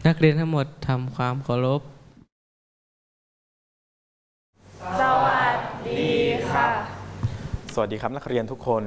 นักเรียนทั้งหมดทำความเคารพสวัสดีค่ะสวัสดีครับนักเรียนทุกคน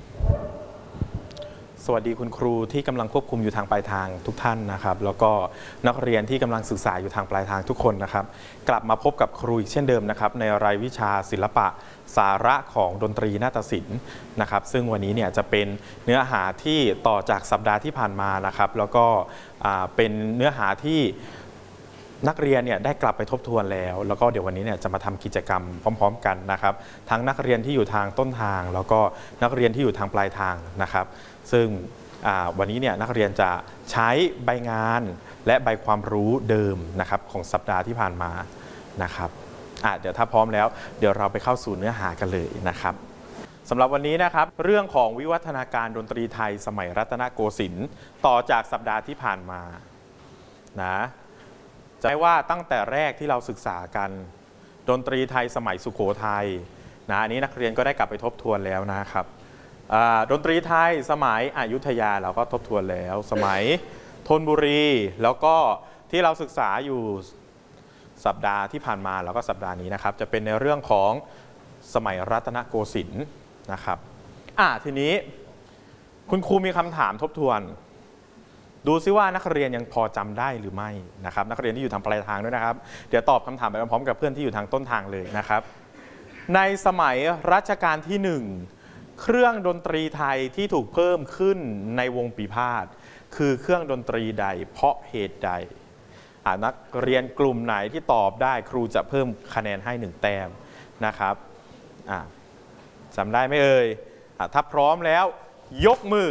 สวัสดีคุณครูที่กำลังควบคุมอยู่ทางปลายทางทุกท่านนะครับแล้วก็นักเรียนที่กำลังศึกษาอยู่ทางปลายทางทุกคนนะครับกลับมาพบกับครูอีกเช่นเดิมนะครับในรายวิชาศิลปะสาระของดนตรีนาฏศิลป์นะครับซึ่งวันนี้เนี่ยจะเป็นเนื้อหาที่ต่อจากสัปดาห์ที่ผ่านมานะครับแล้วก็เป็นเนื้อหาที่นักเรียนเนี่ยได้กลับไปทบทวนแล้วก็เดี๋ยววันนี้เนี่ยจะมาทำกิจกรรมพร้อมๆกันนะครับทั้งนักเรียนที่อยู่ทางต้นทางแล้วก็นักเรียนที่อยู่ทางปลายทางนะครับซึ่งวันนี้เนี่ยนักเรียนจะใช้ใบงานและใบความรู้เดิมนะครับของสัปดาห์ที่ผ่านมานะครับเดี๋ยวถ้าพร้อมแล้วเดี๋ยวเราไปเข้าสู่เนื้อหากันเลยนะครับสำหรับวันนี้นะครับเรื่องของวิวัฒนาการดนตรีไทยสมัยรัตนโกสินทร์ต่อจากสัปดาห์ที่ผ่านมานะจะได้ว่าตั้งแต่แรกที่เราศึกษากันดนตรีไทยสมัยสุโขทัยนะอันนี้นักเรียนก็ได้กลับไปทบทวนแล้วนะครับดนตรีไทยสมัยอยุธยาเราก็ทบทวนแล้วสมัยธนบุรีแล้วก็ที่เราศึกษาอยู่สัปดาห์ที่ผ่านมาแล้วก็สัปดาห์นี้นะครับจะเป็นในเรื่องของสมัยรัตนโกสินทร์นะครับทีนี้คุณครูมีคำถามทบทวนดูซิว่านักเรียนยังพอจำได้หรือไม่นะครับนักเรียนที่อยู่ทางปลายทางด้วยนะครับเดี๋ยวตอบคำถามไปพร้อมกับเพื่อนที่อยู่ทางต้นทางเลยนะครับในสมัยรัชกาลที่1เครื่องดนตรีไทยที่ถูกเพิ่มขึ้นในวงปีพาทย์คือเครื่องดนตรีใดเพราะเหตุใดนักเรียนกลุ่มไหนที่ตอบได้ครูจะเพิ่มคะแนนให้1แต้มนะครับจำได้ไหมเอ่ยถ้าพร้อมแล้วยกมื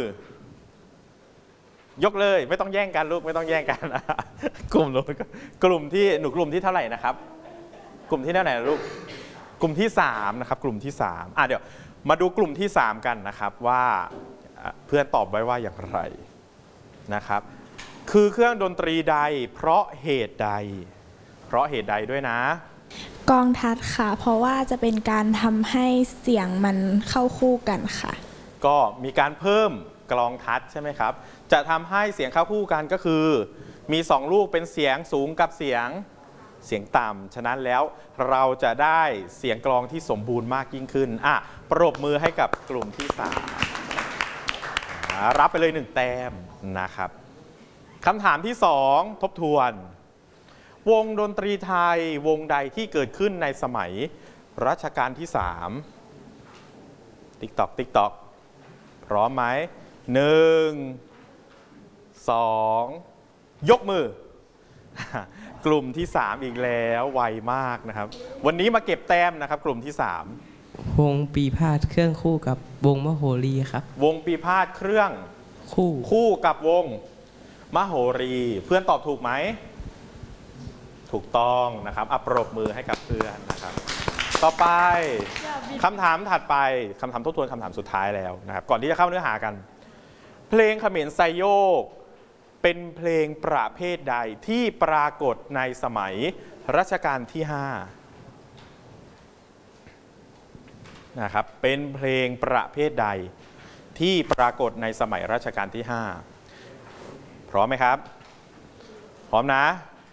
อยกเลยไม่ต้องแย่งกันลูกไม่ต้องแย่งกันกลุ่มที่เท่าไหร่นะครับกลุ่มที่เท่าไหร่ลูกกลุ่มที่3นะครับกลุ่มที่3เดี๋ยวมาดูกลุ่มที่3กันนะครับว่าเพื่อนตอบไว้ว่าอย่างไรนะครับคือเครื่องดนตรีใดเพราะเหตุใดด้วยนะกองทัดค่ะเพราะว่าจะเป็นการทำให้เสียงมันเข้าคู่กันค่ะก็มีการเพิ่มกลองทัดใช่ไหมครับจะทำให้เสียงเข้าคู่กันก็คือมี2ลูกเป็นเสียงสูงกับเสียงต่ำฉะนั้นแล้วเราจะได้เสียงกลองที่สมบูรณ์มากยิ่งขึ้นปรบมือให้กับกลุ่มที่3รับไปเลย1แต้มนะครับคำถามที่2ทบทวนวงดนตรีไทยวงใดที่เกิดขึ้นในสมัยรัชกาลที่3ติ๊กตอกพร้อมไหม1 2ยกมือกลุ่มที่3อีกแล้วไวมากนะครับวันนี้มาเก็บแต้มนะครับกลุ่มที่3 วงปีพาทย์เครื่องคู่กับวงมโหรีครับวงปีพาทย์เครื่องคู่กับวงมโหรีเพื่อนตอบถูกไหมถูกต้องนะครับปรบมือให้กับเพื่อนนะครับต่อไปคำถามถัดไปคำถามทบทวนคำถามสุดท้ายแล้วนะครับก่อนที่จะเข้าเนื้อหากันเพลงเขมรไซโยกเป็นเพลงประเภทใดที่ปรากฏในสมัยรัชกาลที่5นะครับเป็นเพลงประเภทใดที่ปรากฏในสมัยรัชกาลที่5พร้อมไหมครับพร้อมนะ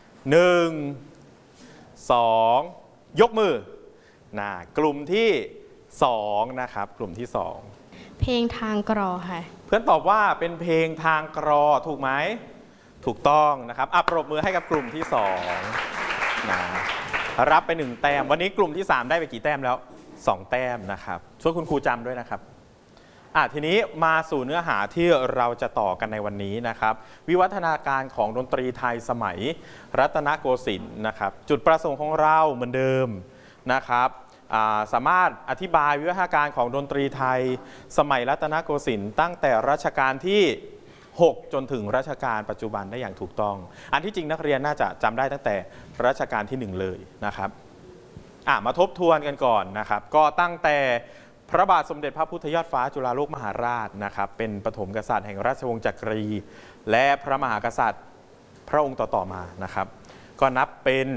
1 2ยกมือกลุ่มที่2นะครับกลุ่มที่2 เพลงทางกรอค่ะเพื่อนตอบว่าเป็นเพลงทางกรอถูกไหมถูกต้องนะครับปรบมือให้กับกลุ่มที่2นะรับไป1แต้มวันนี้กลุ่มที่3ได้ไปกี่แต้มแล้ว2แต้มนะครับช่วยคุณครูจำด้วยนะครับทีนี้มาสู่เนื้อหาที่เราจะต่อกันในวันนี้นะครับวิวัฒนาการของดนตรีไทยสมัยรัตนโกสินทร์นะครับจุดประสงค์ของเราเหมือนเดิมนะครับสามารถอธิบายวิวัฒนาการของดนตรีไทยสมัยรัตนโกสินทร์ตั้งแต่รัชกาลที่6จนถึงรัชกาลปัจจุบันได้อย่างถูกต้องอันที่จริงนักเรียนน่าจะจำได้ตั้งแต่รัชกาลที่1เลยนะครับมาทบทวนกันก่อนนะครับก็ตั้งแต่พระบาทสมเด็จพระพุทธยอดฟ้าจุฬาโลกมหาราชนะครับเป็นปฐมกษัตริย์แห่งราชวงศ์จักรีและพระมหากษัตริย์พระองค์ต่อมานะครับก็นับเป็น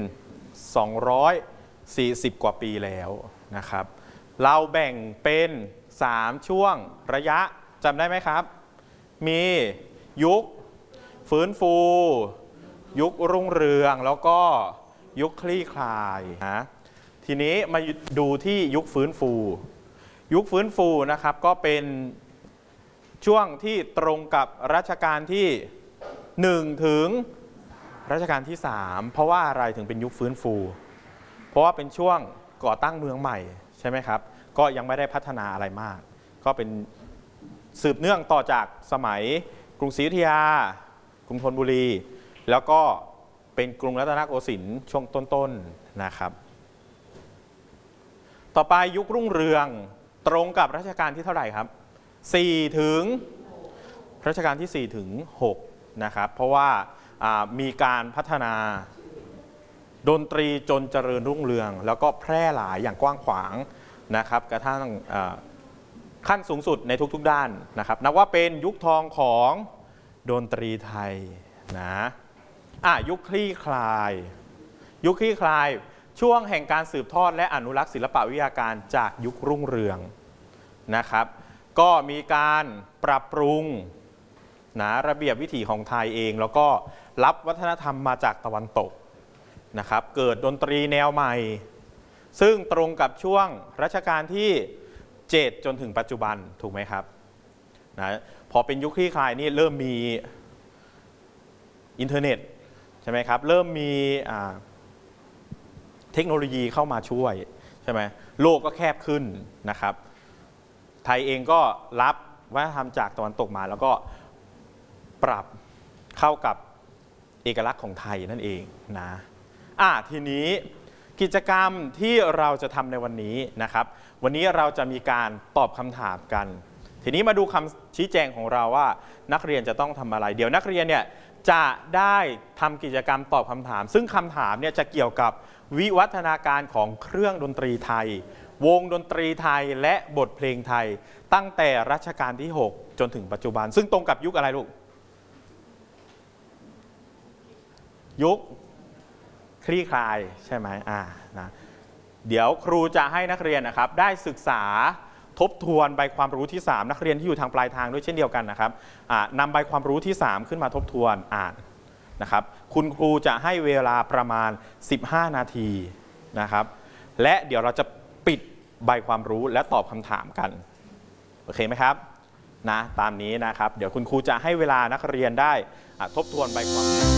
240กว่าปีแล้วนะครับเราแบ่งเป็น3ช่วงระยะจำได้ไหมครับมียุคฟื้นฟูยุครุ่งเรืองแล้วก็ยุคคลี่คลายนะทีนี้มาดูที่ยุคฟื้นฟูยุคฟื้นฟูนะครับก็เป็นช่วงที่ตรงกับรัชกาลที่1ถึงรัชกาลที่3เพราะว่าอะไรถึงเป็นยุคฟื้นฟูเพราะว่าเป็นช่วงก่อตั้งเมืองใหม่ใช่ไหมครับก็ยังไม่ได้พัฒนาอะไรมากก็เป็นสืบเนื่องต่อจากสมัยกรุงศรีอยุธยากรุงธนบุรีแล้วก็เป็นกรุงรัตนโกสินทร์ช่วงต้นๆนะครับต่อไปยุครุ่งเรืองตรงกับรัชกาลที่เท่าไหร่ครับ4ถึงรัชกาลที่4ถึง6นะครับเพราะว่ามีการพัฒนาดนตรีจนเจริญรุ่งเรืองแล้วก็แพร่หลายอย่างกว้างขวางนะครับกระทั่งขั้นสูงสุดในทุกๆด้านนะครับนับว่าเป็นยุคทองของดนตรีไทยนะยุคคลี่คลายยุคคลี่คลายช่วงแห่งการสืบทอดและอนุรักษ์ศิลปวิทยาการจากยุครุ่งเรืองนะครับก็มีการปรับปรุงนะระเบียบวิถีของไทยเองแล้วก็รับวัฒนธรรมมาจากตะวันตกนะครับเกิดดนตรีแนวใหม่ซึ่งตรงกับช่วงรัชกาลที่7จนถึงปัจจุบันถูกไหมครับนะพอเป็นยุคคลี่คลายนี่เริ่มมีอินเทอร์เน็ตใช่ไหมครับเริ่มมีเทคโนโลยีเข้ามาช่วยใช่ไหมโลกก็แคบขึ้นนะครับไทยเองก็รับวัฒนธรรมจากตะวันตกมาแล้วก็ปรับเข้ากับเอกลักษณ์ของไทยนั่นเองนะทีนี้กิจกรรมที่เราจะทำในวันนี้นะครับวันนี้เราจะมีการตอบคำถามกันทีนี้มาดูคำชี้แจงของเราว่านักเรียนจะต้องทำอะไรเดี๋ยวนักเรียนเนี่ยจะได้ทำกิจกรรมตอบคำถามซึ่งคำถามเนี่ยจะเกี่ยวกับวิวัฒนาการของเครื่องดนตรีไทยวงดนตรีไทยและบทเพลงไทยตั้งแต่รัชกาลที่6จนถึงปัจจุบันซึ่งตรงกับยุคอะไรลูกยุคคลี่คลายใช่ไหมนะเดี๋ยวครูจะให้นักเรียนนะครับได้ศึกษาทบทวนใบความรู้ที่3นักเรียนที่อยู่ทางปลายทางด้วยเช่นเดียวกันนะครับนำใบความรู้ที่3ขึ้นมาทบทวนอ่านนะครับคุณครูจะให้เวลาประมาณ15นาทีนะครับและเดี๋ยวเราจะปิดใบความรู้และตอบคำถามกันโอเคไหมครับนะตามนี้นะครับเดี๋ยวคุณครูจะให้เวลานักเรียนได้ทบทวนใบความ